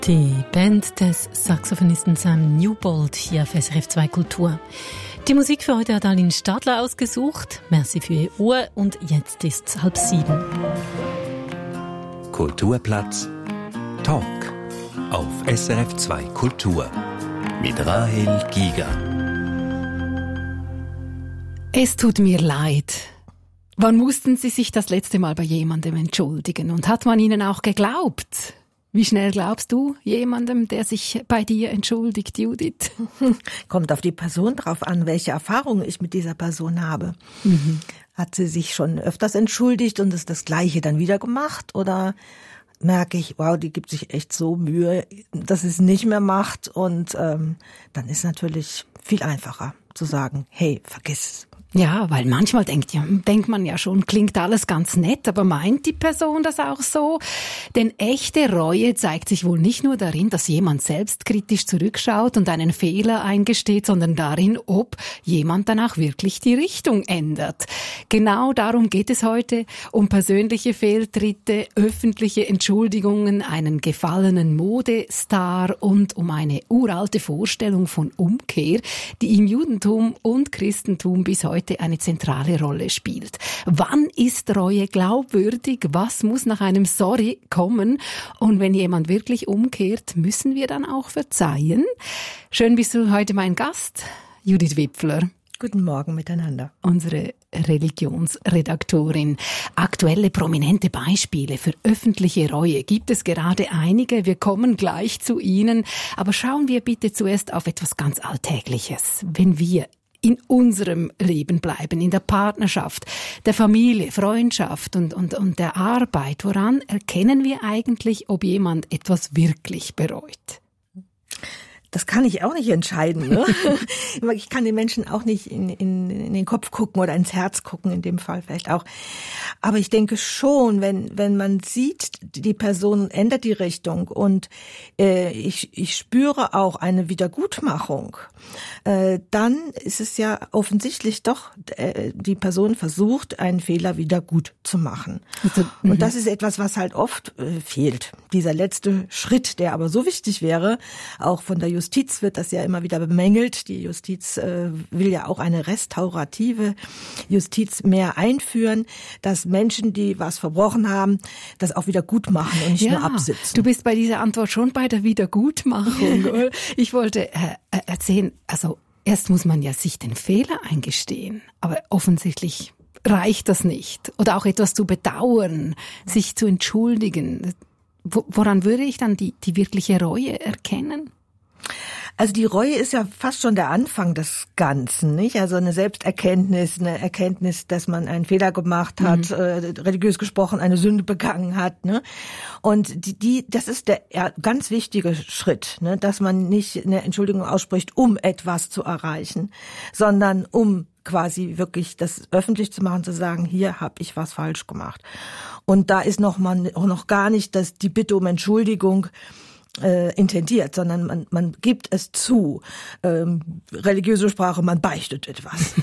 Die Band des Saxophonisten Sam Newbold hier auf SRF 2 Kultur. Die Musik für heute hat Aline Stadler ausgesucht. Merci für Ihr Ohr und jetzt ist's 6:30. Kulturplatz Talk auf SRF 2 Kultur mit Rahel Giger. Es tut mir leid. Wann mussten Sie sich das letzte Mal bei jemandem entschuldigen? Und hat man Ihnen auch geglaubt? Wie schnell glaubst du jemandem, der sich bei dir entschuldigt, Judith? Kommt auf die Person drauf an, welche Erfahrungen ich mit dieser Person habe. Hat sie sich schon öfters entschuldigt und ist das Gleiche dann wieder gemacht? Oder merke ich, wow, die gibt sich echt so Mühe, dass sie es nicht mehr macht? Und dann ist natürlich viel einfacher zu sagen, hey, vergiss es. Ja, weil manchmal denkt man ja schon, klingt alles ganz nett, aber meint die Person das auch so? Denn echte Reue zeigt sich wohl nicht nur darin, dass jemand selbstkritisch zurückschaut und einen Fehler eingesteht, sondern darin, ob jemand danach wirklich die Richtung ändert. Genau darum geht es heute, um persönliche Fehltritte, öffentliche Entschuldigungen, einen gefallenen Modestar und um eine uralte Vorstellung von Umkehr, die im Judentum und Christentum bis heute eine zentrale Rolle spielt. Wann ist Reue glaubwürdig? Was muss nach einem Sorry kommen? Und wenn jemand wirklich umkehrt, müssen wir dann auch verzeihen? Schön bist du heute mein Gast, Judith Wipfler. Guten Morgen miteinander. Unsere Religionsredaktorin. Aktuelle prominente Beispiele für öffentliche Reue gibt es gerade einige. Wir kommen gleich zu ihnen. Aber schauen wir bitte zuerst auf etwas ganz Alltägliches. Wenn wir in unserem Leben bleiben, in der Partnerschaft, der Familie, Freundschaft und der Arbeit. Woran erkennen wir eigentlich, ob jemand etwas wirklich bereut? Das kann ich auch nicht entscheiden. Ne? Ich kann den Menschen auch nicht in den Kopf gucken oder ins Herz gucken, in dem Fall vielleicht auch. Aber ich denke schon, wenn man sieht, die Person ändert die Richtung und ich spüre auch eine Wiedergutmachung, dann ist es ja offensichtlich doch, die Person versucht, einen Fehler wieder gut zu machen. Und das ist etwas, was halt oft fehlt. Dieser letzte Schritt, der aber so wichtig wäre, auch von der Justiz wird das ja immer wieder bemängelt. Die Justiz will ja auch eine restaurative Justiz mehr einführen, dass Menschen, die was verbrochen haben, das auch wieder gut machen und nicht nur absitzen. Du bist bei dieser Antwort schon bei der Wiedergutmachung. Ich wollte erzählen, also erst muss man ja sich den Fehler eingestehen, aber offensichtlich reicht das nicht. Oder auch etwas zu bedauern, sich zu entschuldigen. Woran würde ich dann die wirkliche Reue erkennen? Also die Reue ist ja fast schon der Anfang des Ganzen, nicht? Also eine Selbsterkenntnis, eine Erkenntnis, dass man einen Fehler gemacht hat, religiös gesprochen eine Sünde begangen hat, ne? Und das ist der ganz wichtige Schritt, ne? Dass man nicht eine Entschuldigung ausspricht, um etwas zu erreichen, sondern um quasi wirklich das öffentlich zu machen, zu sagen, hier habe ich was falsch gemacht. Und da ist noch gar nicht die Bitte um Entschuldigung intendiert, sondern man gibt es zu. Religiöse Sprache, man beichtet etwas.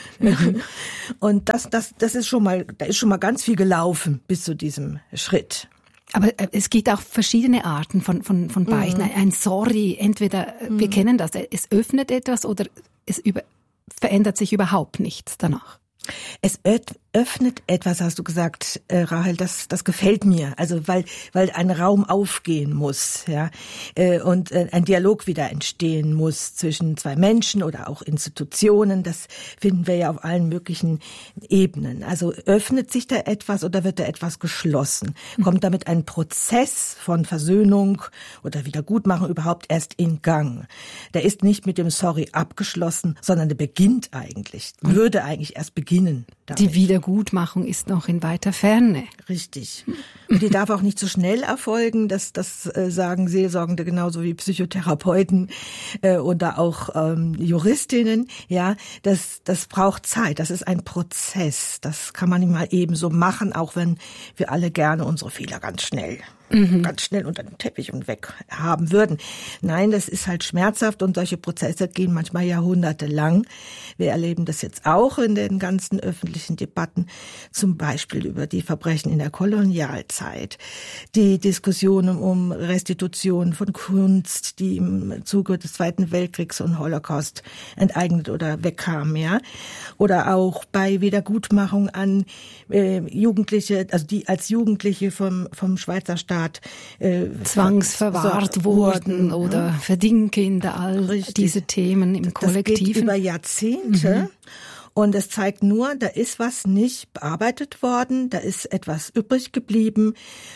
Und das ist schon mal, da ist schon mal ganz viel gelaufen bis zu diesem Schritt. Aber es gibt auch verschiedene Arten von Beichten. Ein Sorry, entweder wir kennen das, es öffnet etwas oder es verändert sich überhaupt nichts danach. Es öffnet etwas, hast du gesagt, Rahel, das gefällt mir. Also weil ein Raum aufgehen muss, ja, und ein Dialog wieder entstehen muss zwischen zwei Menschen oder auch Institutionen. Das finden wir ja auf allen möglichen Ebenen. Also öffnet sich da etwas oder wird da etwas geschlossen? Kommt damit ein Prozess von Versöhnung oder Wiedergutmachung überhaupt erst in Gang? Der ist nicht mit dem Sorry abgeschlossen, sondern der beginnt eigentlich, würde eigentlich erst beginnen. Damit. Die Wiedergutmachung ist noch in weiter Ferne. Richtig. Und die darf auch nicht so schnell erfolgen. Das sagen Seelsorgende genauso wie Psychotherapeuten oder auch Juristinnen. Ja, das braucht Zeit. Das ist ein Prozess. Das kann man nicht mal eben so machen, auch wenn wir alle gerne unsere Fehler ganz schnell ganz schnell unter den Teppich und weg haben würden. Nein, das ist halt schmerzhaft und solche Prozesse gehen manchmal jahrhundertelang. Wir erleben das jetzt auch in den ganzen öffentlichen Debatten, zum Beispiel über die Verbrechen in der Kolonialzeit, die Diskussionen um Restitution von Kunst, die im Zuge des Zweiten Weltkriegs und Holocaust enteignet oder wegkam, ja, oder auch bei Wiedergutmachung an Jugendliche, also die als Jugendliche vom Schweizer Staat zwangsverwahrt wurden oder Verdingkinder, all diese Themen im Kollektiven. Das geht über Jahrzehnte. Und es zeigt nur, da ist was nicht bearbeitet worden, da ist etwas übrig geblieben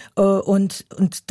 und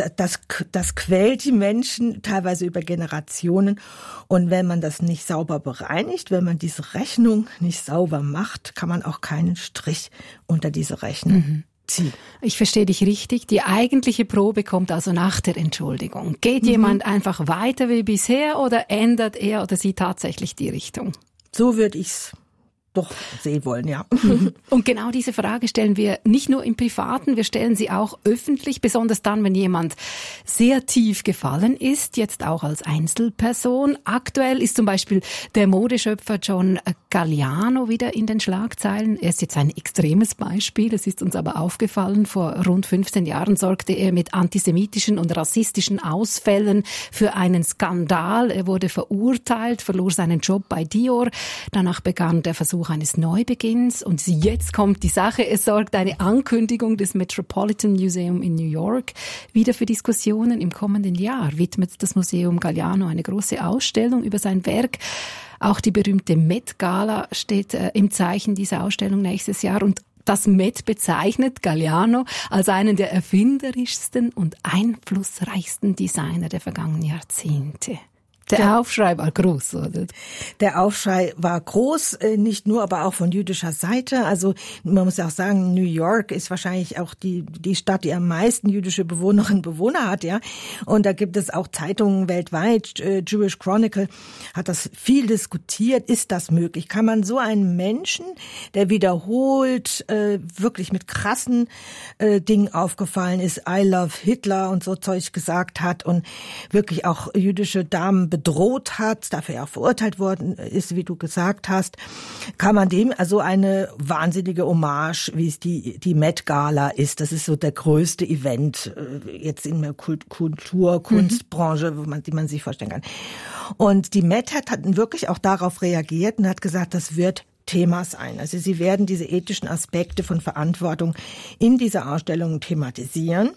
das quält die Menschen teilweise über Generationen. Und wenn man das nicht sauber bereinigt, wenn man diese Rechnung nicht sauber macht, kann man auch keinen Strich unter diese Rechnung ziehen. Ich verstehe dich richtig. Die eigentliche Probe kommt also nach der Entschuldigung. Geht jemand einfach weiter wie bisher oder ändert er oder sie tatsächlich die Richtung? So würde ich's doch sehen wollen, ja. Und genau diese Frage stellen wir nicht nur im Privaten, wir stellen sie auch öffentlich, besonders dann, wenn jemand sehr tief gefallen ist, jetzt auch als Einzelperson. Aktuell ist zum Beispiel der Modeschöpfer John Galliano wieder in den Schlagzeilen. Er ist jetzt ein extremes Beispiel, es ist uns aber aufgefallen. Vor rund 15 Jahren sorgte er mit antisemitischen und rassistischen Ausfällen für einen Skandal. Er wurde verurteilt, verlor seinen Job bei Dior. Danach begann der Versuch eines Neubeginns und jetzt kommt die Sache. Es sorgt eine Ankündigung des Metropolitan Museum in New York wieder für Diskussionen. Im kommenden Jahr widmet das Museum Galliano eine große Ausstellung über sein Werk. Auch die berühmte Met Gala steht im Zeichen dieser Ausstellung nächstes Jahr und das Met bezeichnet Galliano als einen der erfinderischsten und einflussreichsten Designer der vergangenen Jahrzehnte. Der Aufschrei war groß, oder? Der Aufschrei war groß, nicht nur, aber auch von jüdischer Seite. Also man muss auch sagen, New York ist wahrscheinlich auch die Stadt, die am meisten jüdische Bewohnerinnen und Bewohner hat, ja. Und da gibt es auch Zeitungen weltweit. Jewish Chronicle hat das viel diskutiert. Ist das möglich? Kann man so einen Menschen, der wiederholt wirklich mit krassen Dingen aufgefallen ist, I love Hitler und so Zeug gesagt hat und wirklich auch jüdische Damen bedroht hat, dafür ja auch verurteilt worden ist, wie du gesagt hast, kann man dem also eine wahnsinnige Hommage, wie es die Met Gala ist. Das ist so der größte Event jetzt in der Kultur, Kunstbranche, die man sich vorstellen kann. Und die Met hat wirklich auch darauf reagiert und hat gesagt, das wird Thema sein. Also sie werden diese ethischen Aspekte von Verantwortung in dieser Ausstellung thematisieren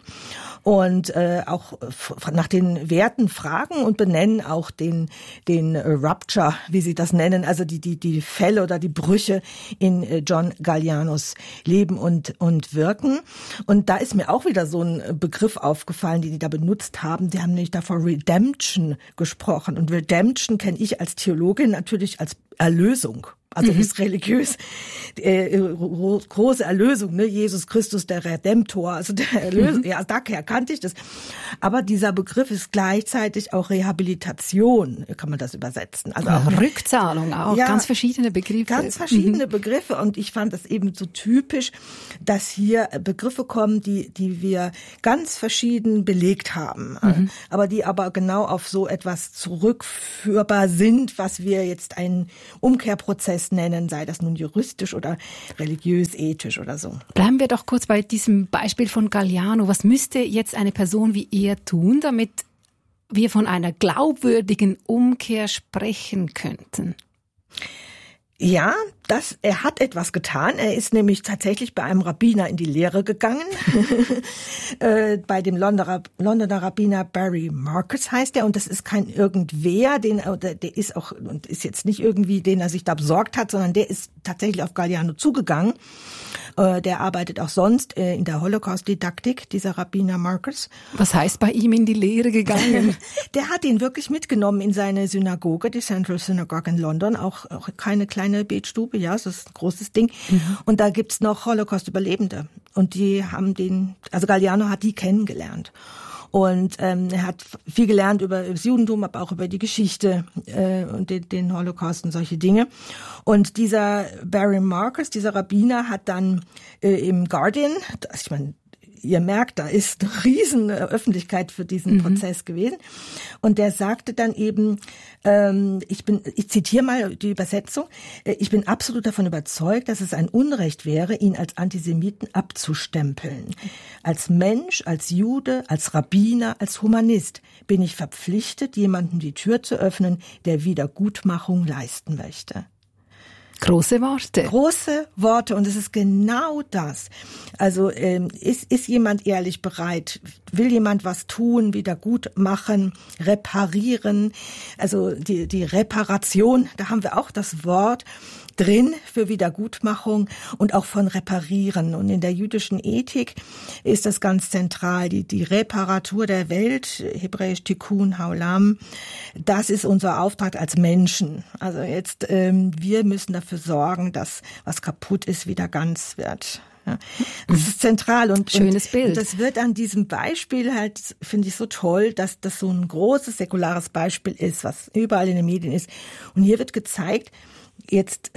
und auch nach den Werten fragen und benennen auch den Rupture, wie sie das nennen, also die Fälle oder die Brüche in John Gallianos Leben und Wirken. Und da ist mir auch wieder so ein Begriff aufgefallen, den die da benutzt haben. Die haben nämlich da von Redemption gesprochen. Und Redemption kenne ich als Theologin natürlich als Erlösung. Also ist religiös große Erlösung, ne? Jesus Christus, der Redemptor, also der Erlöser. Ja, daher kannte ich das. Aber dieser Begriff ist gleichzeitig auch Rehabilitation, kann man das übersetzen. Also auch Rückzahlung, auch ja, ganz verschiedene Begriffe. Ganz verschiedene Begriffe. Und ich fand das eben so typisch, dass hier Begriffe kommen, die wir ganz verschieden belegt haben, aber die aber genau auf so etwas zurückführbar sind, was wir jetzt einen Umkehrprozess nennen, sei das nun juristisch oder religiös, ethisch oder so. Bleiben wir doch kurz bei diesem Beispiel von Galliano. Was müsste jetzt eine Person wie er tun, damit wir von einer glaubwürdigen Umkehr sprechen könnten? Ja, er hat etwas getan. Er ist nämlich tatsächlich bei einem Rabbiner in die Lehre gegangen. Bei dem Londoner Rabbiner Barry Marcus heißt er. Und das ist kein Irgendwer, der ist auch, und ist jetzt nicht irgendwie, den er sich da besorgt hat, sondern der ist tatsächlich auf Galliano zugegangen. Der arbeitet auch sonst in der Holocaust-Didaktik, dieser Rabbiner Marcus. Was heißt bei ihm in die Lehre gegangen? Der hat ihn wirklich mitgenommen in seine Synagoge, die Central Synagogue in London, auch keine kleine Betstube, ja, das ist ein großes Ding. Und da gibt's noch Holocaust-Überlebende. Und die haben also Galliano hat die kennengelernt. Und er hat viel gelernt über das Judentum, aber auch über die Geschichte und den Holocaust und solche Dinge. Und dieser Barry Marcus, dieser Rabbiner, hat dann im Guardian, ich meine, ihr merkt, da ist eine riesen Öffentlichkeit für diesen Prozess gewesen. Und der sagte dann eben, ich zitiere mal die Übersetzung, ich bin absolut davon überzeugt, dass es ein Unrecht wäre, ihn als Antisemiten abzustempeln. Als Mensch, als Jude, als Rabbiner, als Humanist bin ich verpflichtet, jemandem die Tür zu öffnen, der Wiedergutmachung leisten möchte. Große Worte. Große Worte, und es ist genau das. Also ist jemand ehrlich bereit? Will jemand was tun, wieder gut machen, reparieren? Also die Reparation, da haben wir auch das Wort drin für Wiedergutmachung und auch von Reparieren. Und in der jüdischen Ethik ist das ganz zentral, die Reparatur der Welt, hebräisch Tikkun Haolam, das ist unser Auftrag als Menschen. Also jetzt, wir müssen dafür sorgen, dass was kaputt ist, wieder ganz wird. Ja, das ist zentral und schönes Bild. Und das wird an diesem Beispiel halt, finde ich so toll, dass das so ein großes säkulares Beispiel ist, was überall in den Medien ist. Und hier wird gezeigt, jetzt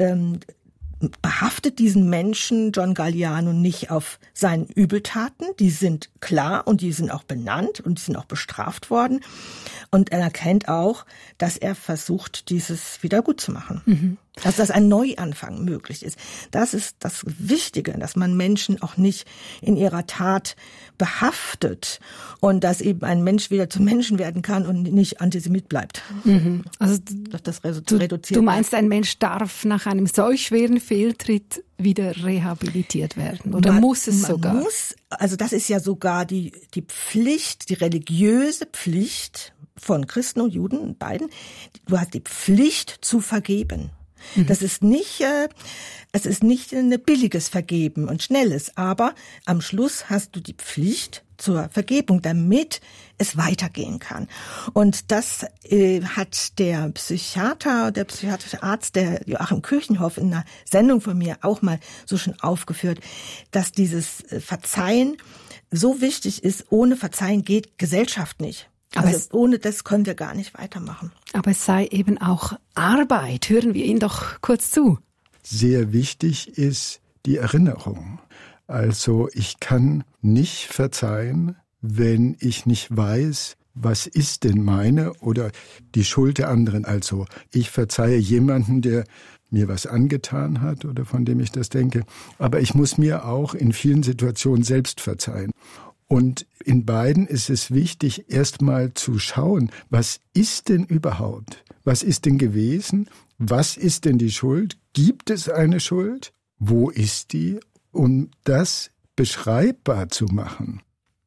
behaftet diesen Menschen John Galliano nicht auf seinen Übeltaten. Die sind klar und die sind auch benannt und die sind auch bestraft worden. Und er erkennt auch, dass er versucht, dieses wieder gut zu machen. Also, dass ein Neuanfang möglich ist. Das ist das Wichtige, dass man Menschen auch nicht in ihrer Tat behaftet und dass eben ein Mensch wieder zum Menschen werden kann und nicht Antisemit bleibt. Also das reduziert. Du meinst, ein Mensch darf nach einem solch schweren Fehltritt wieder rehabilitiert werden? Oder muss es sogar? Also das ist ja sogar die Pflicht, die religiöse Pflicht von Christen und Juden, beiden. Du hast die Pflicht zu vergeben. Das ist nicht, es ist nicht ein billiges Vergeben und schnelles, aber am Schluss hast du die Pflicht zur Vergebung, damit es weitergehen kann. Und das hat der psychiatrische Arzt, der Joachim Kirchenhoff in einer Sendung von mir auch mal so schon aufgeführt, dass dieses Verzeihen so wichtig ist. Ohne Verzeihen geht Gesellschaft nicht. Also ohne das können wir gar nicht weitermachen. Aber es sei eben auch Arbeit. Hören wir ihn doch kurz zu. Sehr wichtig ist die Erinnerung. Also ich kann nicht verzeihen, wenn ich nicht weiß, was ist denn meine oder die Schuld der anderen. Also ich verzeihe jemanden, der mir was angetan hat oder von dem ich das denke. Aber ich muss mir auch in vielen Situationen selbst verzeihen. Und in beiden ist es wichtig, erstmal zu schauen, was ist denn überhaupt? Was ist denn gewesen? Was ist denn die Schuld? Gibt es eine Schuld? Wo ist die? Um das beschreibbar zu machen.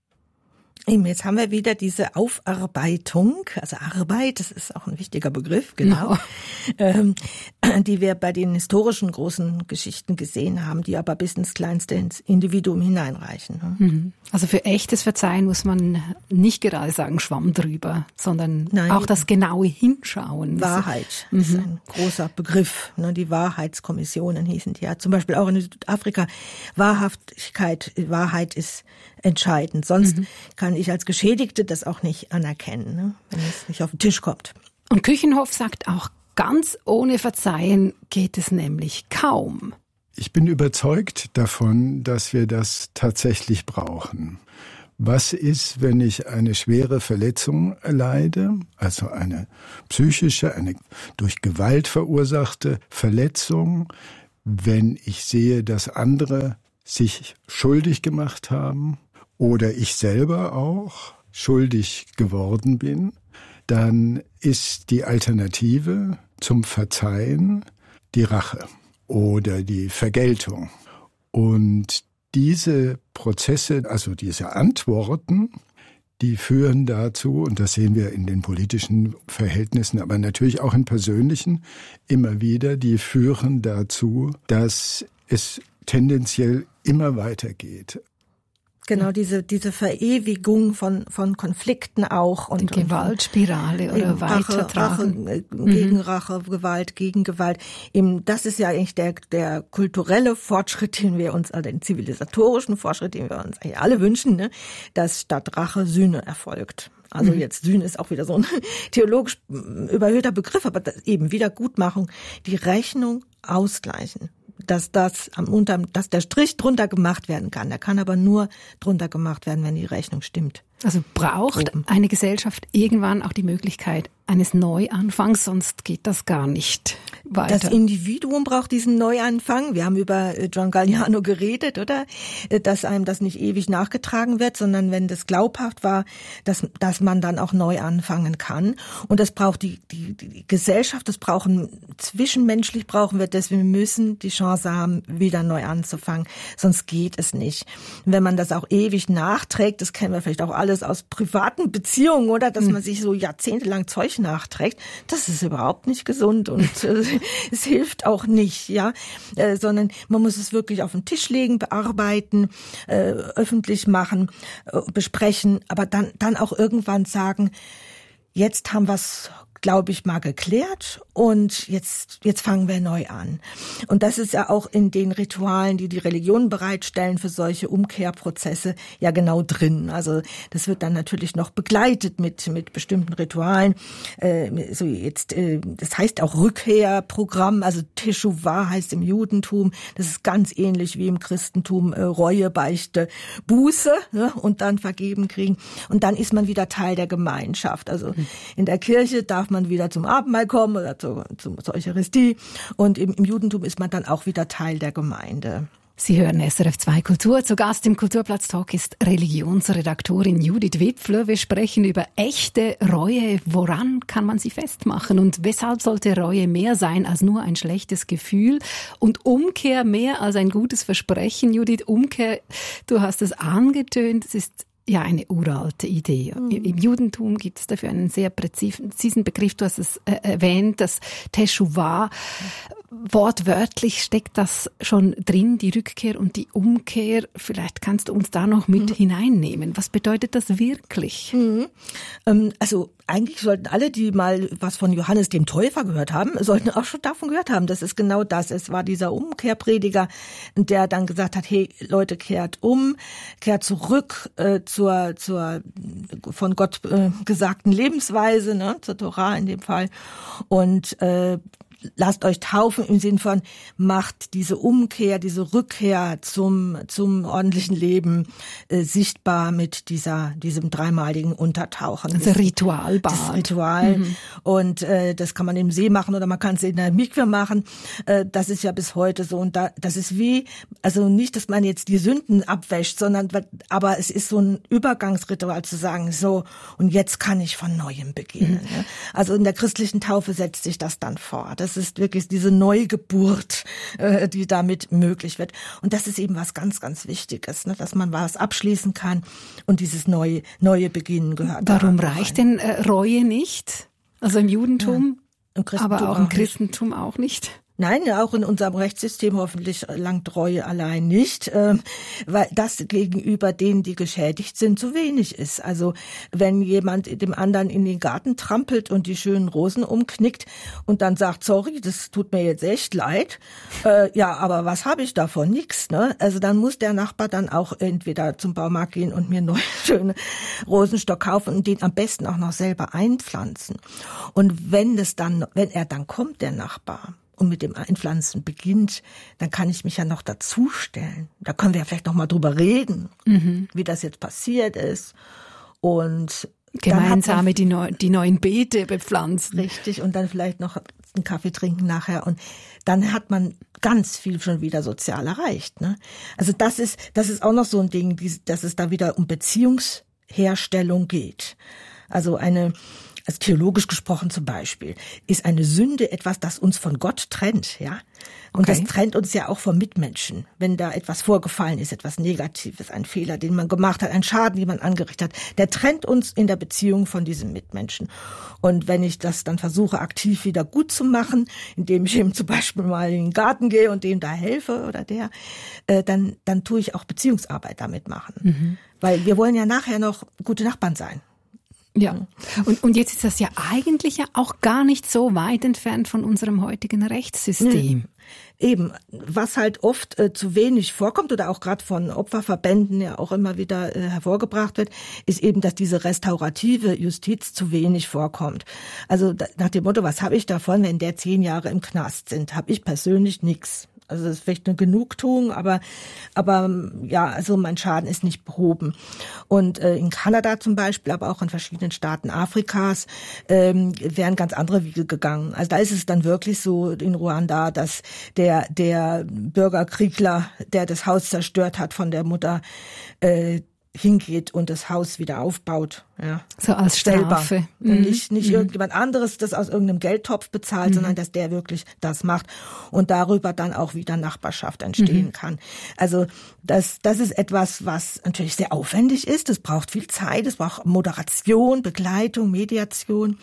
Jetzt haben wir wieder diese Aufarbeitung, also Arbeit, das ist auch ein wichtiger Begriff, genau, die wir bei den historischen großen Geschichten gesehen haben, die aber bis ins kleinste ins Individuum hineinreichen. Also für echtes Verzeihen muss man nicht gerade sagen, Schwamm drüber, sondern auch das genaue Hinschauen. Wahrheit ist ein großer Begriff. Die Wahrheitskommissionen hießen die ja zum Beispiel auch in Südafrika. Wahrheit ist entscheidend. Sonst kann ich als Geschädigte das auch nicht anerkennen, wenn es nicht auf den Tisch kommt. Und Kirchenhoff sagt auch, ganz ohne Verzeihen geht es nämlich kaum. Ich bin überzeugt davon, dass wir das tatsächlich brauchen. Was ist, wenn ich eine schwere Verletzung erleide, also eine psychische, eine durch Gewalt verursachte Verletzung, wenn ich sehe, dass andere sich schuldig gemacht haben oder ich selber auch schuldig geworden bin, dann ist die Alternative zum Verzeihen die Rache oder die Vergeltung. Und diese Prozesse, also diese Antworten, die führen dazu, und das sehen wir in den politischen Verhältnissen, aber natürlich auch in persönlichen immer wieder, die führen dazu, dass es tendenziell immer weitergeht. Genau, diese Verewigung von Konflikten auch. Und die Gewaltspirale oder weitertragen. Rache, gegen Rache, Gewalt, gegen Gewalt. Eben, das ist ja eigentlich der kulturelle Fortschritt, den wir uns, also den zivilisatorischen Fortschritt, den wir uns eigentlich alle wünschen, ne? Dass statt Rache Sühne erfolgt. Also jetzt Sühne ist auch wieder so ein theologisch überhöhter Begriff, aber eben Wiedergutmachung, die Rechnung ausgleichen. dass dass der Strich drunter gemacht werden kann. Der kann aber nur drunter gemacht werden, wenn die Rechnung stimmt. Also braucht eine Gesellschaft irgendwann auch die Möglichkeit eines Neuanfangs, sonst geht das gar nicht weiter. Das Individuum braucht diesen Neuanfang. Wir haben über John Galliano geredet, oder? Dass einem das nicht ewig nachgetragen wird, sondern wenn das glaubhaft war, dass man dann auch neu anfangen kann. Und das braucht die Gesellschaft, zwischenmenschlich brauchen wir das. Wir müssen die Chance haben, wieder neu anzufangen. Sonst geht es nicht. Wenn man das auch ewig nachträgt, das kennen wir vielleicht auch alles aus privaten Beziehungen, oder? Dass man sich so jahrzehntelang Zeug nachträgt, das ist überhaupt nicht gesund und es hilft auch nicht, ja, sondern man muss es wirklich auf den Tisch legen, bearbeiten, öffentlich machen, besprechen, aber dann auch irgendwann sagen, jetzt haben wir es, glaube ich, mal geklärt und jetzt fangen wir neu an. Und das ist ja auch in den Ritualen, die Religionen bereitstellen für solche Umkehrprozesse, ja genau drin. Also das wird dann natürlich noch begleitet mit bestimmten Ritualen. Das heißt auch Rückkehrprogramm, also Teshuvah heißt im Judentum. Das ist ganz ähnlich wie im Christentum, Reue, Beichte, Buße, ne? Und dann vergeben kriegen. Und dann ist man wieder Teil der Gemeinschaft. Also in der Kirche darf man wieder zum Abendmahl kommen oder zur Eucharistie. Und im Judentum ist man dann auch wieder Teil der Gemeinde. Sie hören SRF 2 Kultur. Zu Gast im Kulturplatz-Talk ist Religionsredaktorin Judith Wipfler. Wir sprechen über echte Reue. Woran kann man sie festmachen? Und weshalb sollte Reue mehr sein als nur ein schlechtes Gefühl? Und Umkehr mehr als ein gutes Versprechen? Judith, Umkehr, du hast es angetönt, es ist ja eine uralte Idee. Im Judentum gibt es dafür einen sehr präzisen Begriff. Du hast es erwähnt, das Teshuvah. Wortwörtlich steckt das schon drin, die Rückkehr und die Umkehr. Vielleicht kannst du uns da noch mit hineinnehmen. Was bedeutet das wirklich? Also eigentlich sollten alle, die mal was von Johannes dem Täufer gehört haben, sollten auch schon davon gehört haben. Das ist genau das. Es war dieser Umkehrprediger, der dann gesagt hat, hey Leute, kehrt um, kehrt zurück zur von Gott gesagten Lebensweise, ne, zur Torah in dem Fall. Und lasst euch taufen im Sinn von, macht diese Umkehr, diese Rückkehr zum ordentlichen Leben sichtbar mit diesem dreimaligen Untertauchen. Also Ritualbad. Das Ritual. Und das kann man im See machen oder man kann es in der Mikwe machen. Das ist ja bis heute so. Und das ist also nicht, dass man jetzt die Sünden abwäscht, aber es ist so ein Übergangsritual zu sagen, so, und jetzt kann ich von Neuem beginnen. Ne? Also in der christlichen Taufe setzt sich das dann fort. Das ist wirklich diese Neugeburt, die damit möglich wird. Und das ist eben was ganz, ganz Wichtiges, ne? Dass man was abschließen kann und dieses neue Beginnen gehört. Warum reicht denn Reue nicht? Also im Judentum, im Christentum aber auch im Christentum auch nicht? Nein, auch in unserem Rechtssystem hoffentlich langt Reue allein nicht, weil das gegenüber denen, die geschädigt sind, zu wenig ist. Also wenn jemand dem anderen in den Garten trampelt und die schönen Rosen umknickt und dann sagt, sorry, das tut mir jetzt echt leid, ja, aber was habe ich davon? Nix, ne? Also dann muss der Nachbar dann auch entweder zum Baumarkt gehen und mir einen neuen schönen Rosenstock kaufen und den am besten auch noch selber einpflanzen. Und wenn er dann kommt, der Nachbar, und mit dem Einpflanzen beginnt, dann kann ich mich ja noch dazustellen. Da können wir ja vielleicht noch mal drüber reden, wie das jetzt passiert ist. Und gemeinsam die neuen Beete bepflanzen. Richtig, und dann vielleicht noch einen Kaffee trinken nachher. Und dann hat man ganz viel schon wieder sozial erreicht. Ne? Also das ist auch noch so ein Ding, dass es da wieder um Beziehungsherstellung geht. Also theologisch gesprochen zum Beispiel, ist eine Sünde etwas, das uns von Gott trennt, ja. Und das trennt uns ja auch vom Mitmenschen. Wenn da etwas vorgefallen ist, etwas Negatives, ein Fehler, den man gemacht hat, ein Schaden, den man angerichtet hat, der trennt uns in der Beziehung von diesem Mitmenschen. Und wenn ich das dann versuche, aktiv wieder gut zu machen, indem ich ihm zum Beispiel mal in den Garten gehe und dem da helfe oder dann tue ich auch Beziehungsarbeit damit machen. Weil wir wollen ja nachher noch gute Nachbarn sein. Ja, und jetzt ist das ja eigentlich ja auch gar nicht so weit entfernt von unserem heutigen Rechtssystem. Eben, was halt oft zu wenig vorkommt oder auch gerade von Opferverbänden ja auch immer wieder hervorgebracht wird, ist eben, dass diese restaurative Justiz zu wenig vorkommt. Also nach dem Motto, was habe ich davon, wenn der 10 Jahre im Knast sind, habe ich persönlich nichts. Also das ist vielleicht eine Genugtuung, aber ja, also mein Schaden ist nicht behoben. Und in Kanada zum Beispiel, aber auch in verschiedenen Staaten Afrikas wären ganz andere Wege gegangen. Also da ist es dann wirklich so in Ruanda, dass der Bürgerkriegler, der das Haus zerstört hat von der Mutter, hingeht und das Haus wieder aufbaut. Ja. So als Strafe. Und nicht irgendjemand anderes das aus irgendeinem Geldtopf bezahlt, sondern dass der wirklich das macht und darüber dann auch wieder Nachbarschaft entstehen kann. Also das ist etwas, was natürlich sehr aufwendig ist. Es braucht viel Zeit, es braucht Moderation, Begleitung, Mediation.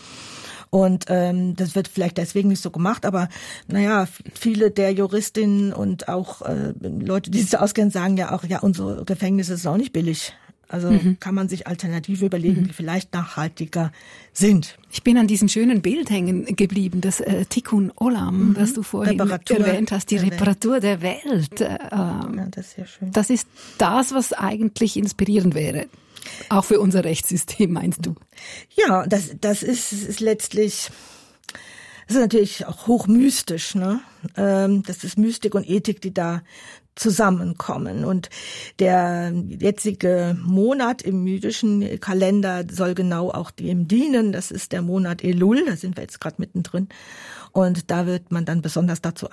Und das wird vielleicht deswegen nicht so gemacht, aber naja, viele der Juristinnen und auch Leute, die sich da auskennen, sagen ja auch, ja, unsere Gefängnisse sind auch nicht billig. Also kann man sich Alternative überlegen, die vielleicht nachhaltiger sind. Ich bin an diesem schönen Bild hängen geblieben, das Tikkun Olam, das du vorhin erwähnt hast, die Reparatur der Welt. Ja, das ist sehr schön. Das ist das, was eigentlich inspirierend wäre. Auch für unser Rechtssystem, meinst du? Ja, das ist letztlich, das ist natürlich auch hochmystisch, ne? Das ist Mystik und Ethik, die da zusammenkommen. Und der jetzige Monat im jüdischen Kalender soll genau auch dem dienen. Das ist der Monat Elul, da sind wir jetzt gerade mittendrin. Und da wird man dann besonders dazu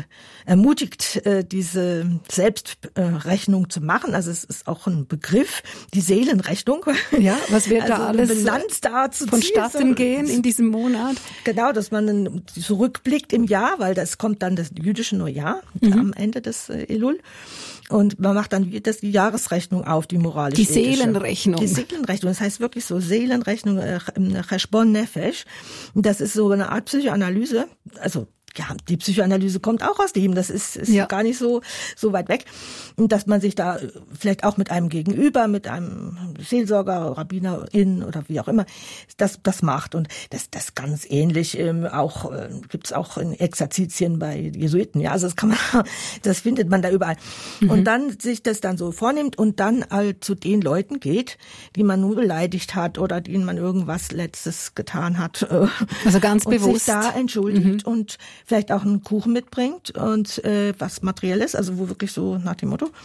ermutigt, diese Selbstrechnung zu machen. Also es ist auch ein Begriff, die Seelenrechnung. Ja, was wird also da alles Bilanz da zu vonstatten gehen in diesem Monat? Genau, dass man zurückblickt im Jahr, weil das kommt dann das jüdische Neujahr am Ende des Elul. Und man macht dann die Jahresrechnung auf, die moralische. Die Seelenrechnung. Die Seelenrechnung, das heißt wirklich so Seelenrechnung, Cheshbon Nefesh. Das ist so eine Art Psychoanalyse, also ja, die Psychoanalyse kommt auch aus dem, das ist gar nicht so weit weg. Und dass man sich da vielleicht auch mit einem Gegenüber, mit einem Seelsorger, Rabbinerin oder wie auch immer, das macht. Und das ganz ähnlich auch gibt's auch in Exerzitien bei Jesuiten. Ja, also das findet man da überall. Und dann sich das dann so vornimmt und dann halt zu den Leuten geht, die man nur beleidigt hat oder denen man irgendwas Letztes getan hat. Also ganz und bewusst. sich da entschuldigt und vielleicht auch einen Kuchen mitbringt und was Materielles, also wo wirklich so nach dem Motto.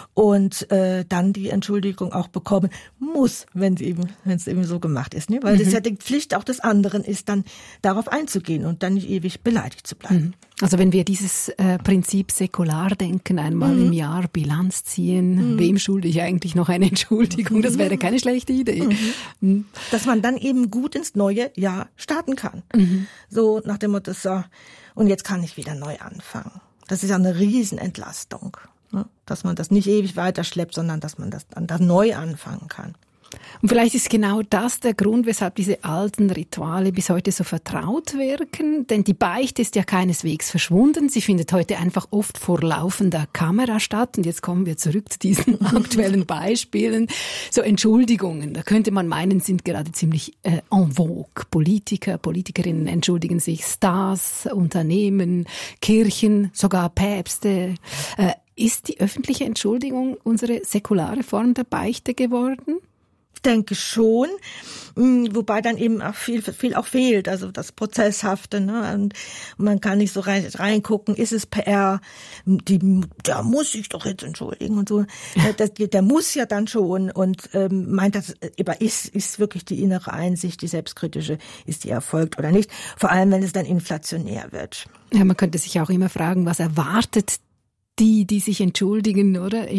Und dann die Entschuldigung auch bekommen muss, wenn es eben so gemacht ist. Ne? Weil das ja die Pflicht auch des anderen ist, dann darauf einzugehen und dann nicht ewig beleidigt zu bleiben. Also wenn wir dieses Prinzip Säkulardenken einmal im Jahr Bilanz ziehen, wem schulde ich eigentlich noch eine Entschuldigung? Das wäre keine schlechte Idee. Dass man dann eben gut ins neue Jahr starten kann. So nach dem Motto, so, und jetzt kann ich wieder neu anfangen. Das ist ja eine Riesenentlastung, ne? Dass man das nicht ewig weiterschleppt, sondern dass man das dann neu anfangen kann. Und vielleicht ist genau das der Grund, weshalb diese alten Rituale bis heute so vertraut wirken. Denn die Beichte ist ja keineswegs verschwunden. Sie findet heute einfach oft vor laufender Kamera statt. Und jetzt kommen wir zurück zu diesen aktuellen Beispielen. So Entschuldigungen, da könnte man meinen, sind gerade ziemlich en vogue. Politiker, Politikerinnen entschuldigen sich, Stars, Unternehmen, Kirchen, sogar Päpste. Ist die öffentliche Entschuldigung unsere säkulare Form der Beichte geworden? Ich denke schon, wobei dann eben auch viel auch fehlt, also das Prozesshafte, ne? Und man kann nicht so reingucken, ist es PR, der muss sich doch jetzt entschuldigen und so. Der muss ja dann schon und meint das, aber ist wirklich die innere Einsicht, die selbstkritische, ist die erfolgt oder nicht? Vor allem, wenn es dann inflationär wird. Ja, man könnte sich auch immer fragen, was erwartet die sich entschuldigen, oder?